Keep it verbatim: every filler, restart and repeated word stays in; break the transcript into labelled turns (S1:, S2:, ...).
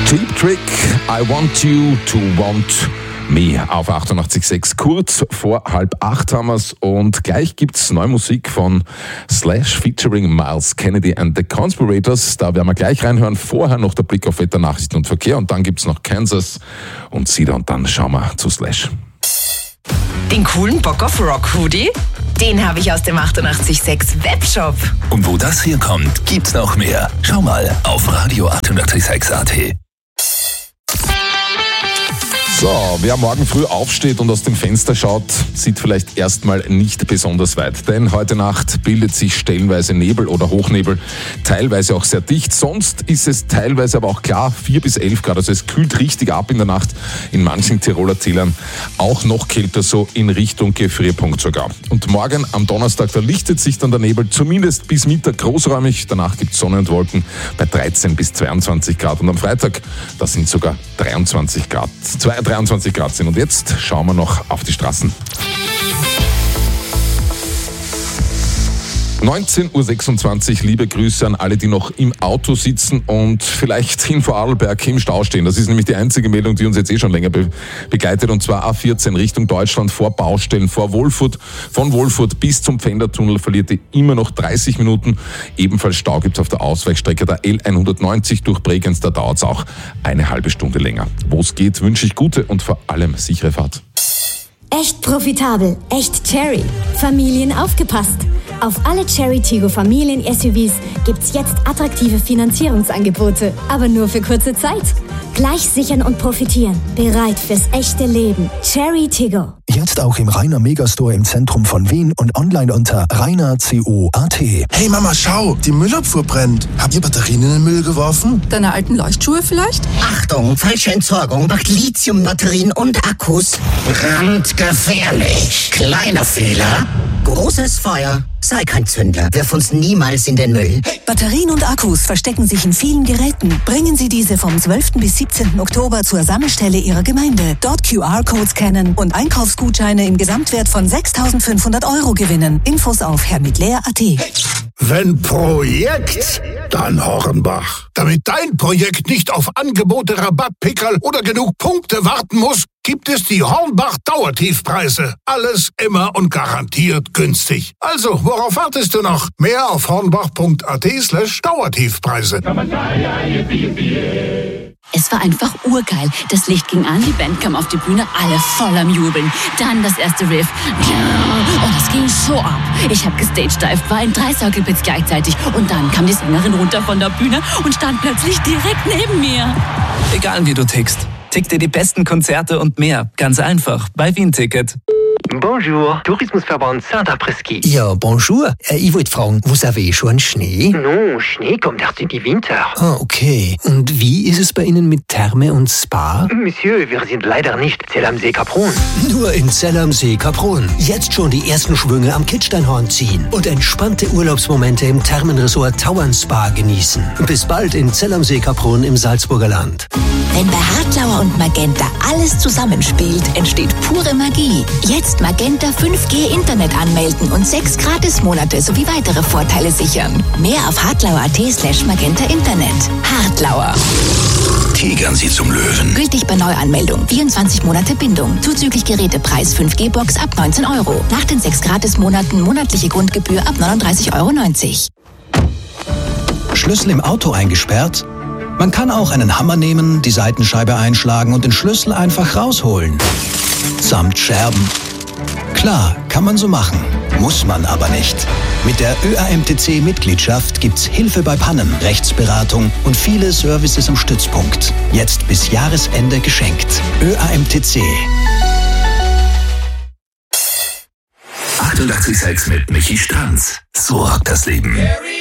S1: Cheap Trick, I Want You to Want Me auf achtundachtzig Komma sechs. Kurz vor halb acht haben wir's und gleich gibt's neue Musik von Slash featuring Miles Kennedy and the Conspirators. Da werden wir gleich reinhören. Vorher noch der Blick auf Wetter, Nachrichten und Verkehr und dann gibt's noch Kansas und Cedar und dann schauen wir zu Slash.
S2: Den coolen Bock auf Rock Hoodie? Den habe ich aus dem achtundachtzig Komma sechs Webshop.
S3: Und wo das hier kommt, gibt's noch mehr. Schau mal auf Radio achtundachtzig Komma sechs Punkt at.
S1: So, wer morgen früh aufsteht und aus dem Fenster schaut, sieht vielleicht erstmal nicht besonders weit. Denn heute Nacht bildet sich stellenweise Nebel oder Hochnebel, teilweise auch sehr dicht. Sonst ist es teilweise aber auch klar, vier bis elf Grad. Also es kühlt richtig ab in der Nacht in manchen Tiroler Tälern. Auch noch kälter so in Richtung Gefrierpunkt sogar. Und morgen am Donnerstag, da lichtet sich dann der Nebel zumindest bis Mittag großräumig. Danach gibt es Sonne und Wolken bei dreizehn bis zweiundzwanzig Grad. Und am Freitag, da sind sogar dreiundzwanzig Grad. dreiundzwanzig Grad sind. Und jetzt schauen wir noch auf die Straßen. neunzehn Uhr sechsundzwanzig, liebe Grüße an alle, die noch im Auto sitzen und vielleicht in Vorarlberg im Stau stehen. Das ist nämlich die einzige Meldung, die uns jetzt eh schon länger be- begleitet. Und zwar A vierzehn Richtung Deutschland vor Baustellen, vor Wolfurt. Von Wolfurt bis zum Pfändertunnel verliert ihr immer noch dreißig Minuten. Ebenfalls Stau gibt's auf der Ausweichstrecke der L hundertneunzig durch Bregenz. Da dauert's auch eine halbe Stunde länger. Wo es geht, wünsche ich gute und vor allem sichere Fahrt.
S4: Echt profitabel, echt Cherry. Familien aufgepasst. Auf alle Cherry Tiggo Familien-S U Vs gibt's jetzt attraktive Finanzierungsangebote. Aber nur für kurze Zeit. Gleich sichern und profitieren. Bereit fürs echte Leben. Cherry Tiggo.
S5: Jetzt auch im Rainer Megastore im Zentrum von Wien und online unter rainer punkt co punkt at.
S6: Hey Mama, schau, die Müllabfuhr brennt. Habt ihr Batterien in den Müll geworfen?
S7: Deine alten Leuchtschuhe vielleicht?
S8: Achtung, falsche Entsorgung macht Lithiumbatterien und Akkus brandgefährlich. Kleiner Fehler, großes Feuer. Sei kein Zünder, wirf uns niemals in den Müll.
S9: Batterien und Akkus verstecken sich in vielen Geräten. Bringen Sie diese vom zwölften bis siebzehnten Oktober zur Sammelstelle Ihrer Gemeinde. Dort Q R-Codes scannen und Einkaufsgutscheine im Gesamtwert von sechstausendfünfhundert Euro gewinnen. Infos auf herrmitleer punkt at.
S10: Wenn Projekt, dann Hornbach. Damit dein Projekt nicht auf Angebote, Rabattpickerl oder genug Punkte warten muss, gibt es die Hornbach-Dauertiefpreise. Alles immer und garantiert günstig. Also, worauf wartest du noch? Mehr auf hornbach.at slash Dauertiefpreise.
S11: Es war einfach urgeil. Das Licht ging an, die Band kam auf die Bühne, alle voll am Jubeln. Dann das erste Riff. Und es ging so ab. Ich hab gestagedived, war in drei Circle-Pits gleichzeitig. Und dann kam die Sängerin runter von der Bühne und stand plötzlich direkt neben mir.
S12: Egal wie du tickst. Tick dir die besten Konzerte und mehr. Ganz einfach. Bei Wien Ticket.
S13: Bonjour, Tourismusverband Saint-Après-Ski.
S14: Ja, bonjour. Äh, ich wollte fragen, vous avez schon Schnee?
S13: Non, Schnee kommt erst in die Winter.
S14: Ah, okay. Und wie ist es bei Ihnen mit Therme und Spa?
S13: Monsieur, wir sind leider nicht Zell am See Kaprun.
S14: Nur in Zell am See Kaprun. Jetzt schon die ersten Schwünge am Kitzsteinhorn ziehen und entspannte Urlaubsmomente im Thermenresort Tauern Spa genießen. Bis bald in Zell am See Kaprun im Salzburger Land.
S15: Wenn bei Hartlauer und Magenta alles zusammenspielt, entsteht pure Magie. Jetzt Magenta fünf G Internet anmelden und sechs Gratismonate sowie weitere Vorteile sichern. Mehr auf hartlauer punkt at slash magenta Internet. Hartlauer.
S3: Tigern Sie zum Löwen.
S15: Gültig bei Neuanmeldung. vierundzwanzig Monate Bindung. Zuzüglich Gerätepreis fünf G Box ab neunzehn Euro. Nach den sechs Gratismonaten monatliche Grundgebühr ab neununddreißig Euro neunzig.
S5: Schlüssel im Auto eingesperrt? Man kann auch einen Hammer nehmen, die Seitenscheibe einschlagen und den Schlüssel einfach rausholen. Samt Scherben. Klar, kann man so machen. Muss man aber nicht. Mit der Ö A M T C-Mitgliedschaft gibt's Hilfe bei Pannen, Rechtsberatung und viele Services am Stützpunkt. Jetzt bis Jahresende geschenkt. Ö A M T C.
S3: achtundachtzig Komma sechs mit Michi Stranz. So rockt das Leben.